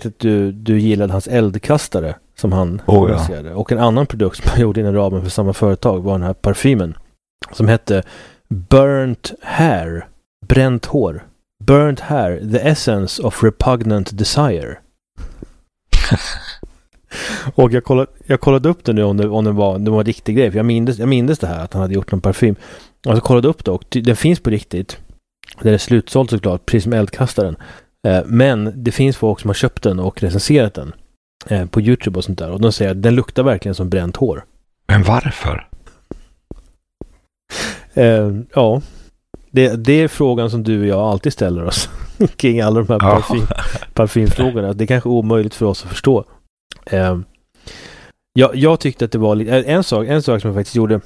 vet att du gillade hans eldkastare som han lanserade. Och en annan produkt som han gjorde inom ramen för samma företag var den här parfymen som hette Burnt Hair, bränt hår. Burnt Hair, the essence of repugnant desire. Och jag kollade upp det nu om det var en riktig grej. För jag mindes det här att han hade gjort någon parfym. Och så kollade upp det och den finns på riktigt. Det är slutsålt såklart, precis som eldkastaren. Men det finns folk som har köpt den och recenserat den på YouTube och sånt där. Och de säger att den luktar verkligen som bränt hår. Men varför? Ja, det är frågan som du och jag alltid ställer oss kring alla de här parfymfrågorna. Det är kanske omöjligt för oss att förstå. Jag tyckte att det var lite, en sak som jag faktiskt gjorde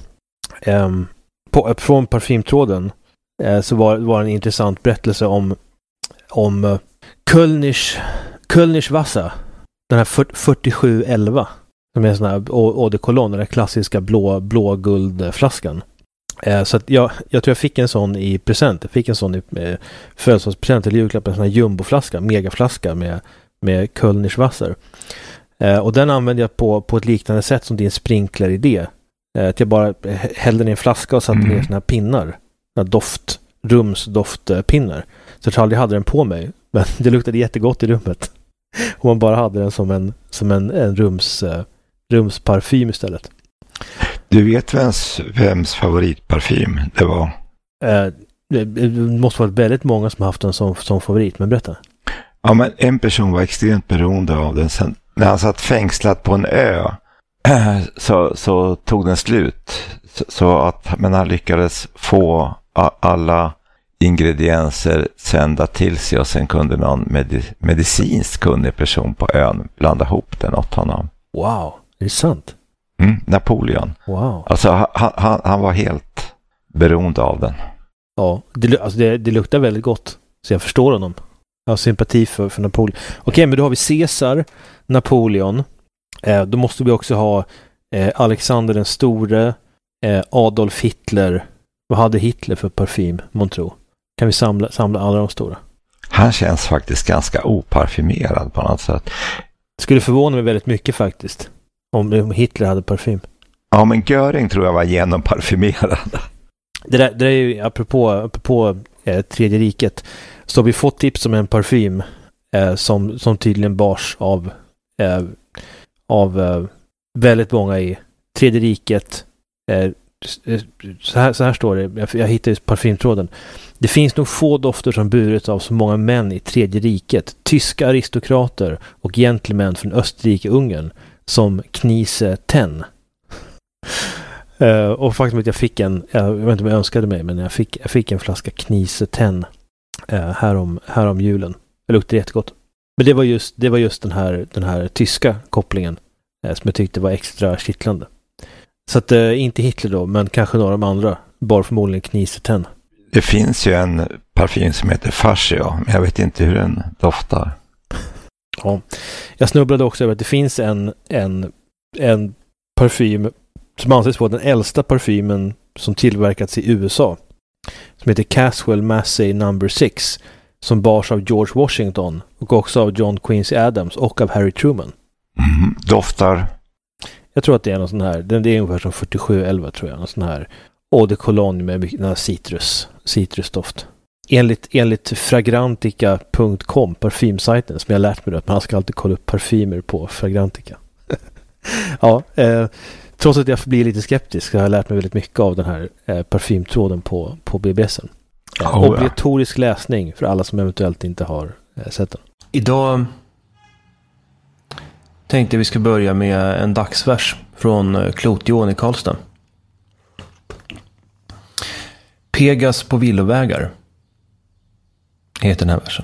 från parfymtråden, så var en intressant berättelse om Kölnisch Wasser, den här 4711 som är en sån här eau de cologne, den klassiska blå guldflaskan. Så att jag tror jag fick en sån i present. Jag fick en sån i födelsedagspresent eller julklapp, en sån här jumboflaska, megaflaska med Kölnisch Wasser. Och den använde jag på ett liknande sätt som din sprinkler-idé. Att jag bara hällde ner en flaska och satte ner såna här pinnar. Rumsdoftpinnar. Så jag tror aldrig jag hade den på mig. Men det luktade jättegott i rummet. Och man bara hade den som en rumsparfym istället. Du vet vems favoritparfym det var? Det måste vara väldigt många som haft den som favorit, men berätta. Ja, men en person var extremt beroende av den. Sen när han satt fängslad på en ö så tog den slut. Men han lyckades få alla ingredienser sända till sig och sen kunde någon medicinskt kunnig person på ön blanda ihop den åt honom. Wow, är det sant? Napoleon. Wow. Alltså han var helt beroende av den. Ja, det luktar väldigt gott. Så jag förstår honom. Jag har sympati för Napoleon. Okej, men då har vi Caesar, Napoleon. Då måste vi också ha Alexander den store, Adolf Hitler. Vad hade Hitler för parfym, månntro? Kan vi samla alla de stora? Han känns faktiskt ganska oparfymerad på något sätt. Skulle förvåna mig väldigt mycket faktiskt. Om Hitler hade parfym. Ja, men Göring tror jag var genomparfymerad. Det är ju apropå Tredje riket. Så har vi fått tips om en parfym som tydligen bars av väldigt många i Tredje riket. Så här står det. Jag hittade parfymtråden. Det finns nog få dofter som burits av så många män i Tredje riket. Tyska aristokrater och gentlemän från Österrike-Ungern som Knise Ten. Och faktiskt att jag fick jag vet inte om jag önskade mig, men jag fick en flaska Knise Ten här om julen. Det luktade jättegott. Men det var just den här tyska kopplingen som jag tyckte var extra kittlande. Så att inte Hitler då, men kanske några av de andra. Bara förmodligen Knise Ten. Det finns ju en parfym som heter Fascio, men jag vet inte hur den doftar. Ja. Jag snubblade också över att det finns en parfym som anses vara den äldsta parfymen som tillverkats i USA. Som heter Caswell Massey No. 6. Som bars av George Washington och också av John Quincy Adams och av Harry Truman. Doftar? Jag tror att det är någon sån här, det är ungefär som 4711 tror jag. Någon sån här eau de cologne med mycket citrusdoft. Enligt fragrantica.com, parfymsajten, som jag lärt mig att man ska alltid kolla upp parfymer på Fragrantica. Ja, trots att jag blir lite skeptisk så har jag lärt mig väldigt mycket av den här parfymtråden på BBSen. Obligatorisk läsning för alla som eventuellt inte har sett den. Idag tänkte vi ska börja med en dagsvers från Klotjohn i Karlstad. Pegas på villovägar heter den här versen.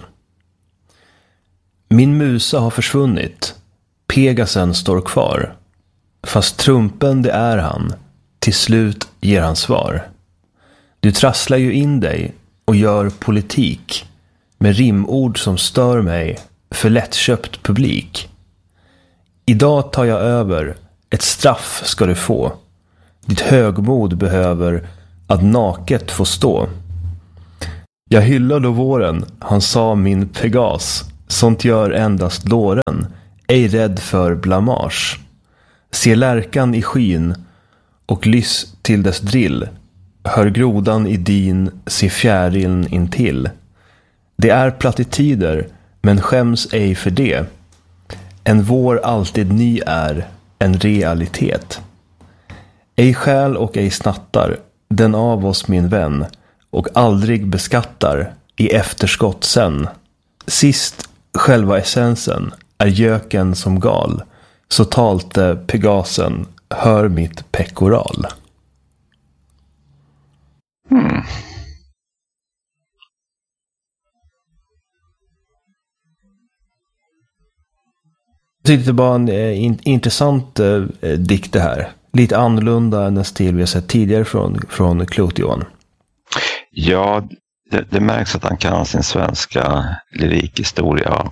Min musa har försvunnit, Pegasen står kvar. Fast trumpen det är han, till slut ger han svar. Du trasslar ju in dig och gör politik med rimord som stör mig för lättköpt publik. Idag tar jag över, ett straff ska du få. Ditt högmod behöver att naket få stå. Jag hyllar då våren, han sa min Pegas. sånt gör endast låren, ej rädd för blamage. Se lärkan i skyn och lyss till dess drill. Hör grodan i din, se fjärilen intill. Det är plattityder, men skäms ej för det. En vår alltid ny är en realitet. Ej skäl och ej snattar, den av oss min vän, och aldrig beskattar i efterskott sen. Sist själva essensen är göken som gal, så talte Pegasen, hör mitt pekoral. Jag tyckte det var en intressant dikt det här. Lite annorlunda än den stil vi har sett tidigare från Clotilde. Ja, det märks att han kan sin svenska lyrikhistoria och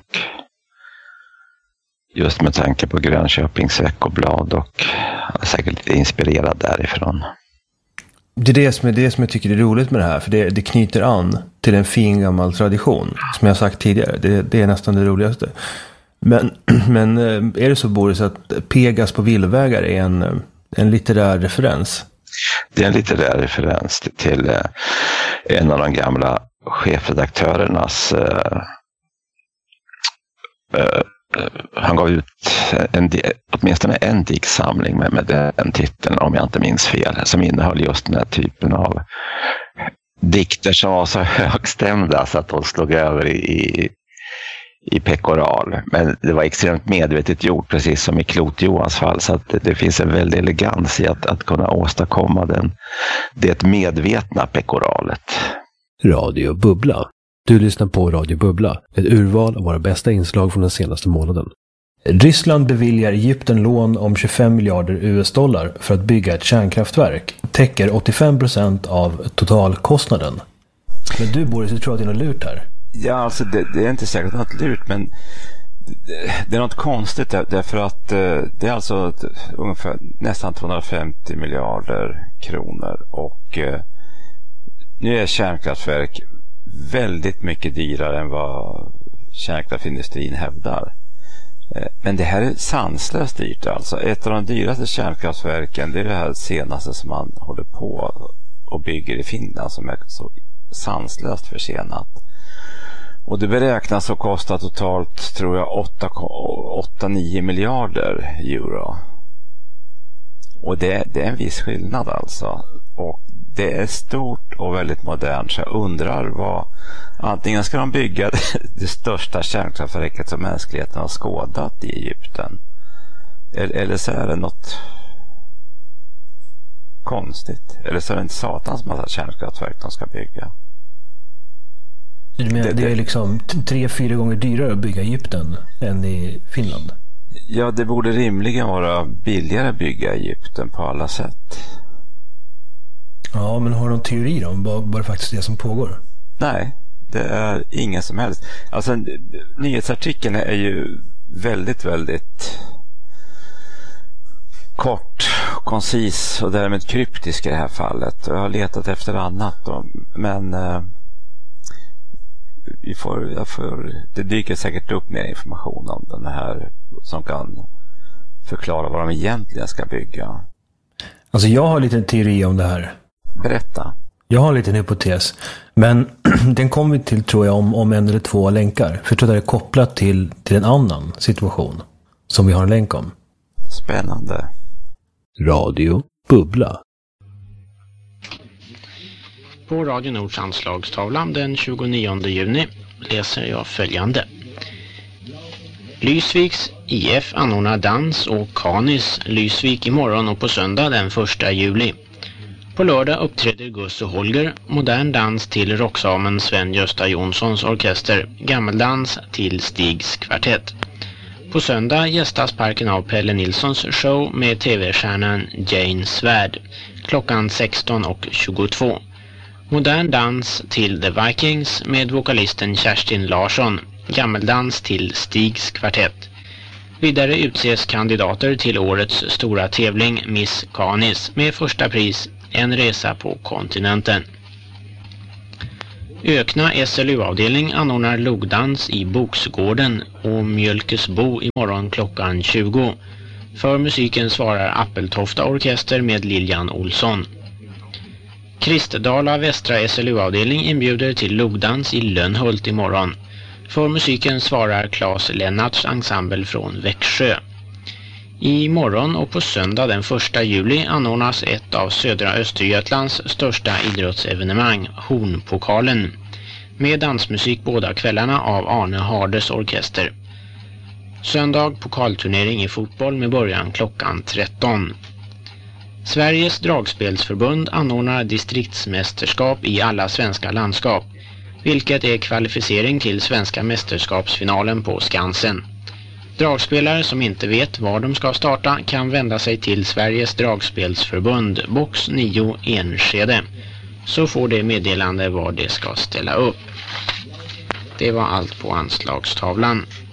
just med tanke på Grönköpings veckoblad och säkert lite inspirerad därifrån. Det är det som jag tycker är roligt med det här, för det knyter an till en fin gammal tradition, som jag sagt tidigare. Det är nästan det roligaste. Men är det så, Boris, att Pegas på villvägar är en litterär referens? Det är en litterär referens till en av de gamla chefredaktörernas han gav ut åtminstone en diktsamling med den titeln, om jag inte minns fel, som innehöll just den här typen av dikter som var så högstämda så att de slog över i pekoral. Men det var extremt medvetet gjort, precis som i Clotildes fall, så att det finns en väldig elegans i att kunna åstadkomma det medvetna pekoralet. Radio Bubbla. Du lyssnar på Radio Bubbla, ett urval av våra bästa inslag från den senaste månaden. Ryssland beviljar Egypten lån om 25 miljarder US-dollar för att bygga ett kärnkraftverk. Täcker 85% av totalkostnaden. Men du, Boris, jag tror att det är något lurt här. Ja, alltså det är inte säkert något lurt, men det är något konstigt därför att det är alltså ungefär nästan 250 miljarder kronor och nu är kärnkraftverk väldigt mycket dyrare än vad kärnkraftindustrin hävdar. Men det här är sanslöst dyrt alltså. Ett av de dyraste kärnkraftverken, det är det här senaste som man håller på och bygger i Finland, som är så sanslöst försenat. Och det beräknas att kosta totalt, tror jag, 8-9 miljarder euro. Och det är en viss skillnad alltså. Och det är stort och väldigt modernt, så jag undrar vad... Antingen ska de bygga det största kärnkraftverket som mänskligheten har skådat i Egypten. Eller så är det något konstigt. Eller så är det inte satans massa kärnkraftverk de ska bygga. Det är liksom 3-4 gånger dyrare att bygga Egypten än i Finland. Ja, det borde rimligen vara billigare att bygga Egypten på alla sätt. Ja, men har du någon teori om vad det faktiskt är som pågår? Nej, det är ingen som helst. Alltså, nyhetsartikeln är ju väldigt, väldigt kort, koncis och därmed kryptisk i det här fallet. Jag har letat efter annat då, men det dyker säkert upp mer information om den här som kan förklara vad de egentligen ska bygga. Alltså jag har lite teori om det här. Berätta. Jag har en liten hypotes, men den kommer vi till, tror jag, om en eller två länkar. För jag tror att det är kopplat till en annan situation som vi har en länk om. Spännande. Radio Bubbla. På Radio Nords anslagstavla den 29 juni läser jag följande. Lysviks IF anordnar dans och Kanis Lysvik imorgon och på söndag den 1 juli. På lördag uppträder Gus och Holger, modern dans till rocksamen Sven-Gösta Jonssons orkester, gammeldans till Stigs kvartett. På söndag gästas parken av Pelle Nilssons show med tv-stjärnan Jane Svärd, klockan 16:22. Modern dans till The Vikings med vokalisten Kerstin Larsson, gammeldans till Stigs kvartett. Vidare utses kandidater till årets stora tävling Miss Kanis med första pris en resa på kontinenten. Ökna SLU-avdelning anordnar logdans i Boksgården och Mjölkesbo imorgon klockan 20. För musiken svarar Appeltofta orkester med Lilian Olsson. Kristdala västra SLU-avdelning inbjuder till logdans i Lönnhult imorgon. För musiken svarar Claes Lennarts ensemble från Växjö. I morgon och på söndag den 1 juli anordnas ett av södra Östergötlands största idrottsevenemang, Hornpokalen, med dansmusik båda kvällarna av Arne Hardes orkester. Söndag pokalturnering i fotboll med början klockan 13. Sveriges dragspelsförbund anordnar distriktsmästerskap i alla svenska landskap, vilket är kvalificering till svenska mästerskapsfinalen på Skansen. Dragspelare som inte vet var de ska starta kan vända sig till Sveriges dragspelsförbund, box 9 Enskede, så får det meddelande var det ska ställa upp. Det var allt på anslagstavlan.